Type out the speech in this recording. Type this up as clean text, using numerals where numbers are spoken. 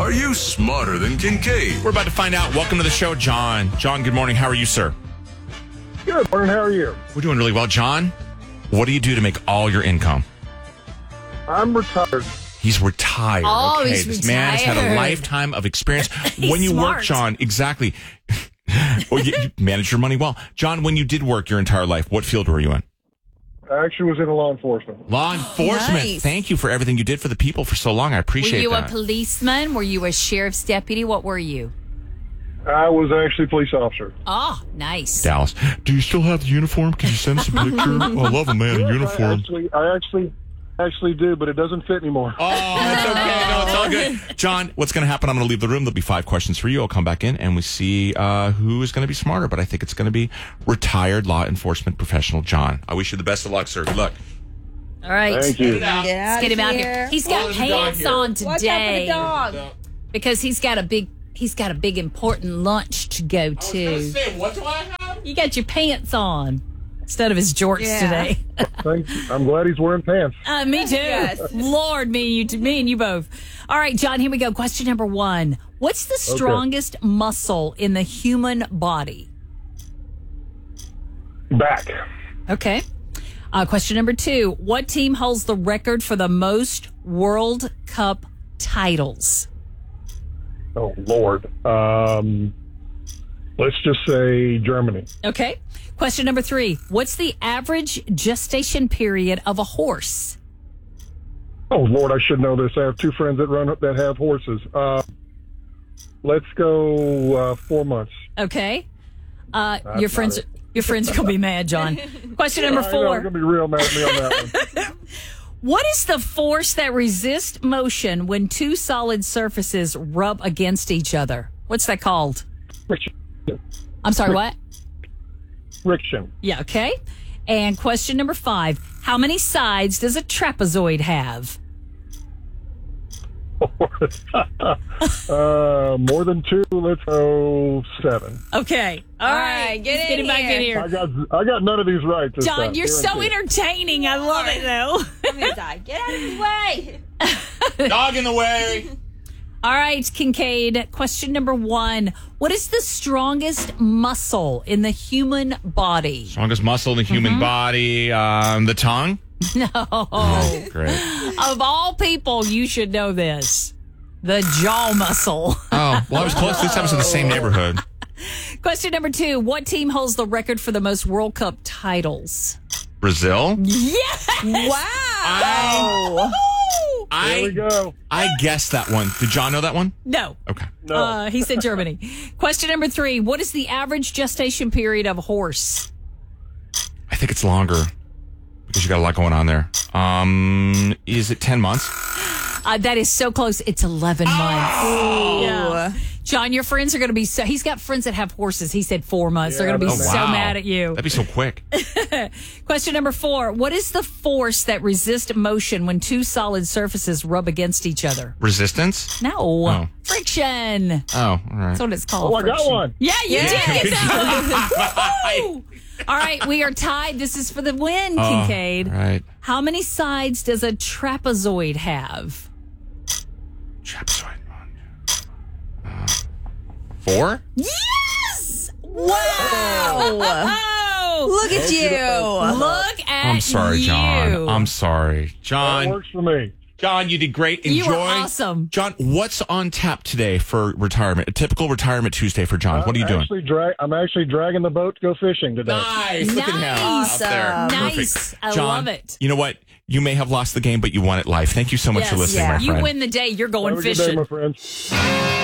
Are you smarter than Kincaid? We're about to find out. Welcome to the show, John. John, good morning. How are you, sir? Good morning. How are you? We're doing really well. John, what do you do to make all your income? I'm retired. He's retired. Oh, okay, he's this man has had a retired. lifetime of experience. He's When you smart. work, John, exactly. Well, you manage your money well. John, when you did work your entire life, what field were you in? I actually was in law enforcement. Law enforcement. Nice. Thank you for everything you did for the people for so long. I Were appreciate you that. a policeman? Were you a sheriff's deputy? What were you? I was actually a police officer. Oh, nice. Dallas. Do you still have the uniform? Can you send us a picture? I love a man in uniform. I actually do, but it doesn't fit anymore. Oh, it's okay. No, it's all good. John, what's going to happen? I'm going to leave the room. There'll be 5 questions for you. I'll come back in and we see who is going to be smarter. But I think it's going to be retired law enforcement professional John. I wish you the best of luck, sir. Good luck. All right. Thank you. Let's get him out here. He's got there's a dog pants here. on today. Watch out for the dog. Because he's got a big important lunch to go to. What do I have? You got your pants on instead of his jorts Yeah. today. Thank you. I'm glad he's wearing pants. Me too. Yes. Lord, me and you both. All right, John, here we go. Question number 1. What's the strongest muscle in the human body? Back. Okay. Question number 2. What team holds the record for the most World Cup titles? Oh, Lord. Let's just say Germany. Okay. Question number 3. What's the average gestation period of a horse? Oh, Lord, I should know this. I have 2 friends that have horses. Let's go 4 months. Okay. Your friends are gonna be mad, John. Question number I know, 4. they're going to be real mad at me on that one. What is the force that resists motion when 2 solid surfaces rub against each other? What's that called? Friction. I'm sorry, what? Friction. Yeah, okay. And question number 5. How many sides does a trapezoid have? More than 2. Let's go 7. Okay. All right. right, get Let's in him back in here. here. I got none of these right this John, time. you're so Guaranteed. entertaining. I love it, though. I'm gonna die. Get out of his way. Dog in the way. All right, Kincaid. Question number 1. What is the strongest muscle in the human body? Strongest muscle in the human body. The tongue. No. Oh, great. Of all people, you should know this. The jaw muscle. Oh, well, I was close. This happens in the same neighborhood. Question number 2. What team holds the record for the most World Cup titles? Brazil. Yes! Wow. There we go. I guessed that one. Did John know that one? No. Okay. No. He said Germany. Question number 3. What is the average gestation period of a horse? I think it's longer because you got a lot going on there. Is it 10 months? That is so close. It's 11 months. Yeah. John, your friends are going to be so... He's got friends that have horses. He said 4 months. They're going to be Oh, so mad at you. That'd be so quick. Question number 4. What is the force that resists motion when 2 solid surfaces rub against each other? Resistance? No. Oh. Friction. Oh, all right. That's what it's called. Oh, I got friction. one. Yeah, you did get Good that one. Woo! All right, we are tied. This is for the win, Kincaid. All right. How many sides does a trapezoid have? Trapezoid. 4? Yes! Wow! Wow. Look at you. Look at I'm sorry, you. John. I'm sorry. That John, works for me. John, you did great. Enjoy. You were awesome. John, what's on tap today for retirement? A typical retirement Tuesday for John. What are you doing? I'm actually dragging the boat to go fishing today. Nice. Look at him Nice. up there. Nice. Perfect. I John, love it. You know what? You may have lost the game, but you won it live. Thank you so much for listening, my friend. You win the day. You're going Have a good day, fishing. my friends.